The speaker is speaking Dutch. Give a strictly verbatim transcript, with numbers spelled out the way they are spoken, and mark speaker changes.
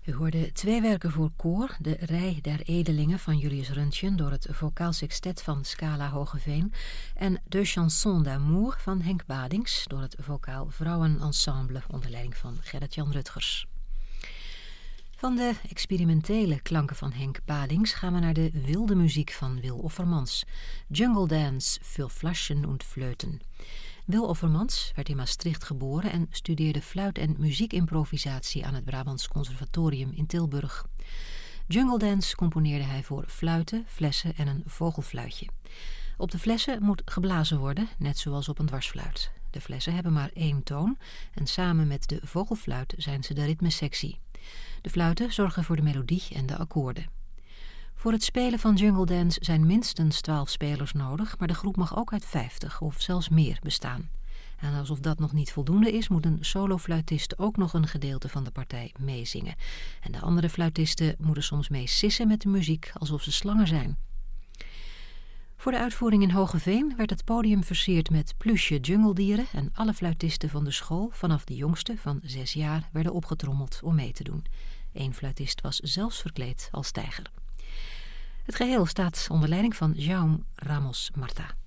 Speaker 1: U hoorde twee werken voor koor, de Rij der Edelingen van Julius Röntgen door het vocaal sextet van Scala Hogeveen en Deux Chansons d'amour van Henk Badings door het vocaal vrouwenensemble onder leiding van Gerrit-Jan Rutgers. Van de experimentele klanken van Henk Badings gaan we naar de wilde muziek van Wil Offermans. Jungle Dance für Flaschen und Flöten. Wil Offermans werd in Maastricht geboren en studeerde fluit- en muziekimprovisatie aan het Brabants Conservatorium in Tilburg. Jungle Dance componeerde hij voor fluiten, flessen en een vogelfluitje. Op de flessen moet geblazen worden, net zoals op een dwarsfluit. De flessen hebben maar één toon en samen met de vogelfluit zijn ze de ritmesectie. De fluiten zorgen voor de melodie en de akkoorden. Voor het spelen van Jungle Dance zijn minstens twaalf spelers nodig, maar de groep mag ook uit vijftig of zelfs meer bestaan. En alsof dat nog niet voldoende is, moet een solofluitist ook nog een gedeelte van de partij meezingen. En de andere fluitisten moeten soms mee sissen met de muziek, alsof ze slangen zijn. Voor de uitvoering in Hogeveen werd het podium versierd met pluche jungledieren en alle fluitisten van de school, vanaf de jongste van zes jaar, werden opgetrommeld om mee te doen. Eén fluitist was zelfs verkleed als tijger. Het geheel staat onder leiding van Jaume Ramos Marta.